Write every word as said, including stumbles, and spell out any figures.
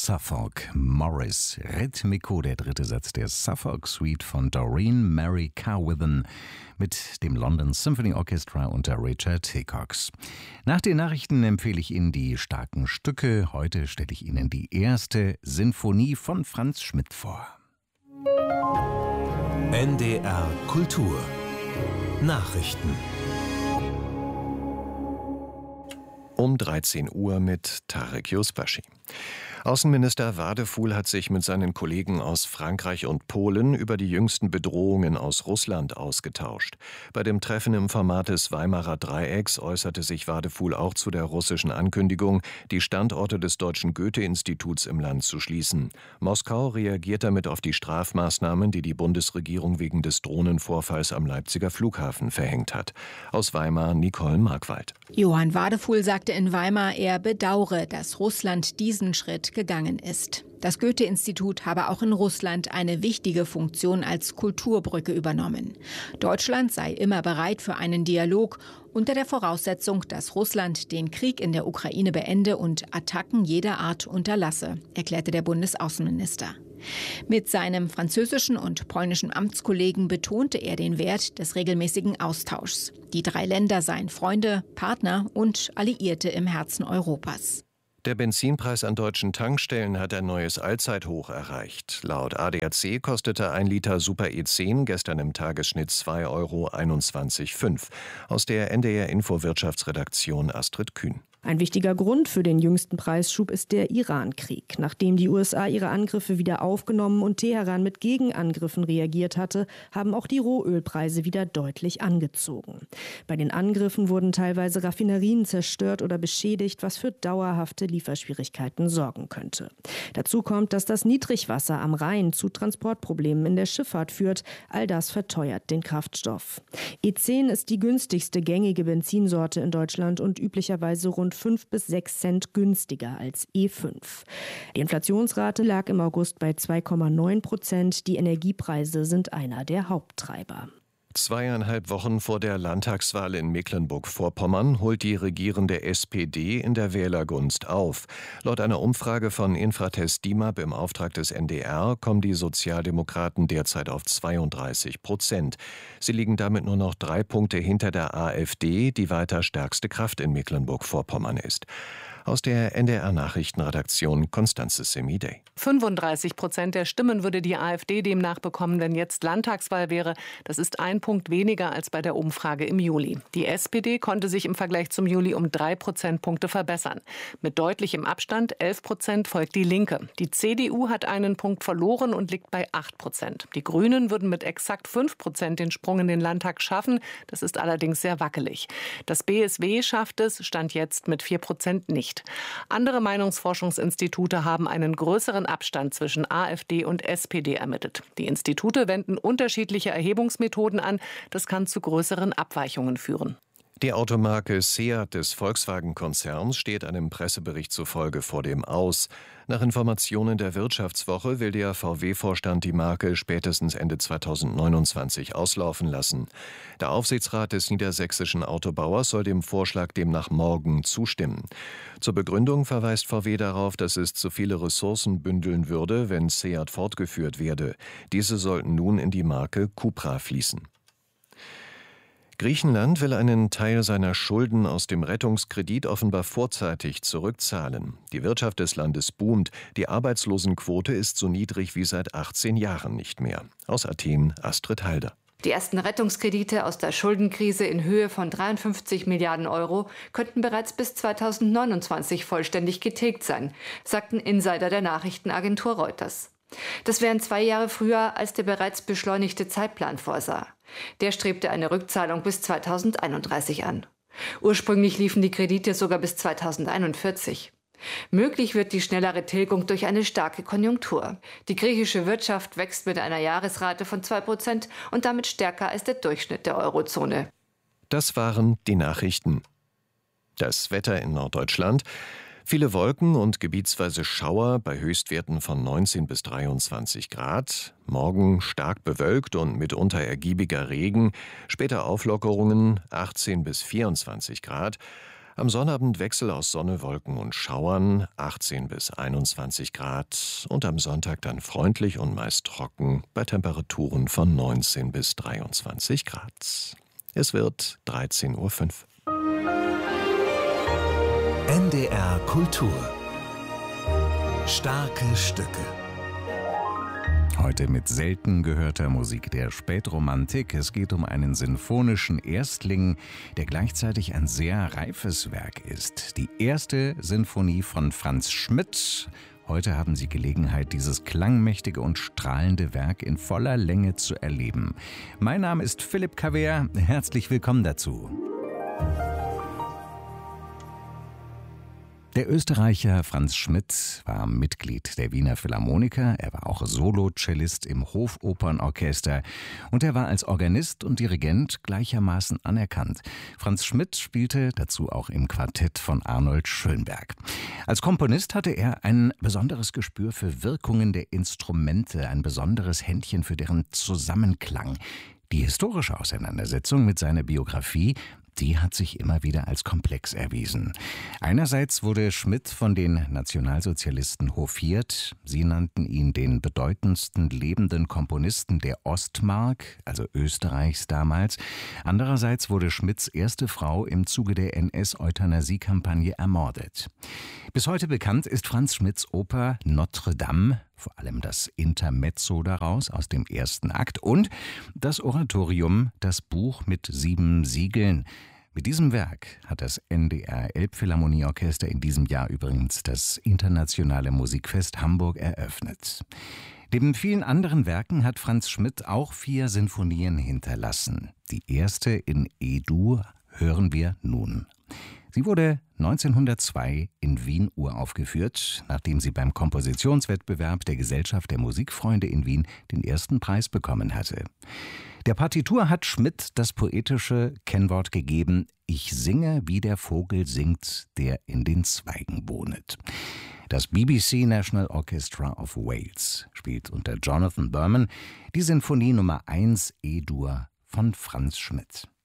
Suffolk Morris, Ritmico, der dritte Satz der Suffolk Suite von Doreen Mary Carwithen mit dem London Symphony Orchestra unter Richard Hickox. Nach den Nachrichten empfehle ich Ihnen die starken Stücke. Heute stelle ich Ihnen die erste Sinfonie von Franz Schmidt vor. N D R Kultur Nachrichten Um dreizehn Uhr mit Tarek Yusbashi. Außenminister Wadefuhl hat sich mit seinen Kollegen aus Frankreich und Polen über die jüngsten Bedrohungen aus Russland ausgetauscht. Bei dem Treffen im Format des Weimarer Dreiecks äußerte sich Wadefuhl auch zu der russischen Ankündigung, die Standorte des Deutschen Goethe-Instituts im Land zu schließen. Moskau reagiert damit auf die Strafmaßnahmen, die die Bundesregierung wegen des Drohnenvorfalls am Leipziger Flughafen verhängt hat. Aus Weimar Nicole Markwald. Johann Wadefuhl sagte in Weimar, er bedauere, dass Russland diesen Schritt gegangen ist. Das Goethe-Institut habe auch in Russland eine wichtige Funktion als Kulturbrücke übernommen. Deutschland sei immer bereit für einen Dialog unter der Voraussetzung, dass Russland den Krieg in der Ukraine beende und Attacken jeder Art unterlasse, erklärte der Bundesaußenminister. Mit seinem französischen und polnischen Amtskollegen betonte er den Wert des regelmäßigen Austauschs. Die drei Länder seien Freunde, Partner und Alliierte im Herzen Europas. Der Benzinpreis an deutschen Tankstellen hat ein neues Allzeithoch erreicht. Laut A D A C kostete ein Liter Super E zehn gestern im Tagesschnitt zwei Euro einundzwanzig Komma fünf. Aus der N D R Info Wirtschaftsredaktion Astrid Kühn. Ein wichtiger Grund für den jüngsten Preisschub ist der Iran-Krieg. Nachdem die U S A ihre Angriffe wieder aufgenommen und Teheran mit Gegenangriffen reagiert hatte, haben auch die Rohölpreise wieder deutlich angezogen. Bei den Angriffen wurden teilweise Raffinerien zerstört oder beschädigt, was für dauerhafte Lieferschwierigkeiten sorgen könnte. Dazu kommt, dass das Niedrigwasser am Rhein zu Transportproblemen in der Schifffahrt führt. All das verteuert den Kraftstoff. E zehn ist die günstigste gängige Benzinsorte in Deutschland und üblicherweise rund fünf bis sechs Cent günstiger als E fünf. Die Inflationsrate lag im August bei zwei Komma neun Prozent. Die Energiepreise sind einer der Haupttreiber. Zweieinhalb Wochen vor der Landtagswahl in Mecklenburg-Vorpommern holt die regierende S P D in der Wählergunst auf. Laut einer Umfrage von Infratest DIMAP im Auftrag des N D R kommen die Sozialdemokraten derzeit auf zweiunddreißig Prozent. Sie liegen damit nur noch drei Punkte hinter der AfD, die weiter stärkste Kraft in Mecklenburg-Vorpommern ist. Aus der N D R-Nachrichtenredaktion Constanze Semidey. fünfunddreißig Prozent der Stimmen würde die AfD demnach bekommen, wenn jetzt Landtagswahl wäre. Das ist ein Punkt weniger als bei der Umfrage im Juli. Die S P D konnte sich im Vergleich zum Juli um drei Prozentpunkte verbessern. Mit deutlichem Abstand, elf Prozent, folgt die Linke. Die C D U hat einen Punkt verloren und liegt bei acht Prozent. Die Grünen würden mit exakt fünf Prozent den Sprung in den Landtag schaffen. Das ist allerdings sehr wackelig. Das B S W schafft es, Stand jetzt, mit vier Prozent nicht. Andere Meinungsforschungsinstitute haben einen größeren Abstand zwischen AfD und S P D ermittelt. Die Institute wenden unterschiedliche Erhebungsmethoden an. Das kann zu größeren Abweichungen führen. Die Automarke Seat des Volkswagen-Konzerns steht einem Pressebericht zufolge vor dem Aus. Nach Informationen der Wirtschaftswoche will der V W-Vorstand die Marke spätestens Ende zweitausendneunundzwanzig auslaufen lassen. Der Aufsichtsrat des niedersächsischen Autobauers soll dem Vorschlag demnach morgen zustimmen. Zur Begründung verweist V W darauf, dass es zu viele Ressourcen bündeln würde, wenn Seat fortgeführt werde. Diese sollten nun in die Marke Cupra fließen. Griechenland will einen Teil seiner Schulden aus dem Rettungskredit offenbar vorzeitig zurückzahlen. Die Wirtschaft des Landes boomt. Die Arbeitslosenquote ist so niedrig wie seit achtzehn Jahren nicht mehr. Aus Athen Astrid Halder. Die ersten Rettungskredite aus der Schuldenkrise in Höhe von dreiundfünfzig Milliarden Euro könnten bereits bis zweitausendneunundzwanzig vollständig getilgt sein, sagten Insider der Nachrichtenagentur Reuters. Das wären zwei Jahre früher, als der bereits beschleunigte Zeitplan vorsah. Der strebte eine Rückzahlung bis zweitausendeinunddreißig an. Ursprünglich liefen die Kredite sogar bis zweitausendeinundvierzig. Möglich wird die schnellere Tilgung durch eine starke Konjunktur. Die griechische Wirtschaft wächst mit einer Jahresrate von zwei Prozent und damit stärker als der Durchschnitt der Eurozone. Das waren die Nachrichten. Das Wetter in Norddeutschland. Viele Wolken und gebietsweise Schauer bei Höchstwerten von neunzehn bis dreiundzwanzig Grad. Morgen stark bewölkt und mitunter ergiebiger Regen. Später Auflockerungen achtzehn bis vierundzwanzig Grad. Am Sonnabend Wechsel aus Sonne, Wolken und Schauern, achtzehn bis einundzwanzig Grad. Und am Sonntag dann freundlich und meist trocken bei Temperaturen von neunzehn bis dreiundzwanzig Grad. Es wird dreizehn Uhr fünf. N D R Kultur. Starke Stücke. Heute mit selten gehörter Musik der Spätromantik. Es geht um einen sinfonischen Erstling, der gleichzeitig ein sehr reifes Werk ist. Die erste Sinfonie von Franz Schmidt. Heute haben Sie Gelegenheit, dieses klangmächtige und strahlende Werk in voller Länge zu erleben. Mein Name ist Philipp Cavert. Herzlich willkommen dazu. Der Österreicher Franz Schmidt war Mitglied der Wiener Philharmoniker, er war auch Solo-Cellist im Hofopernorchester und er war als Organist und Dirigent gleichermaßen anerkannt. Franz Schmidt spielte dazu auch im Quartett von Arnold Schönberg. Als Komponist hatte er ein besonderes Gespür für Wirkungen der Instrumente, ein besonderes Händchen für deren Zusammenklang. Die historische Auseinandersetzung mit seiner Biografie, die hat sich immer wieder als komplex erwiesen. Einerseits wurde Schmidt von den Nationalsozialisten hofiert. Sie nannten ihn den bedeutendsten lebenden Komponisten der Ostmark, also Österreichs damals. Andererseits wurde Schmidts erste Frau im Zuge der N S-Euthanasie-Kampagne ermordet. Bis heute bekannt ist Franz Schmidts Oper Notre Dame, vor allem das Intermezzo daraus aus dem ersten Akt und das Oratorium, das Buch mit sieben Siegeln. Mit diesem Werk hat das N D R Elbphilharmonieorchester in diesem Jahr übrigens das Internationale Musikfest Hamburg eröffnet. Neben vielen anderen Werken hat Franz Schmidt auch vier Sinfonien hinterlassen. Die erste in E-Dur hören wir nun. Sie wurde neunzehnhundertzwei in Wien uraufgeführt, nachdem sie beim Kompositionswettbewerb der Gesellschaft der Musikfreunde in Wien den ersten Preis bekommen hatte. Der Partitur hat Schmidt das poetische Kennwort gegeben: Ich singe, wie der Vogel singt, der in den Zweigen wohnet. Das B B C National Orchestra of Wales spielt unter Jonathan Berman die Sinfonie Nummer eins E-Dur von Franz Schmidt.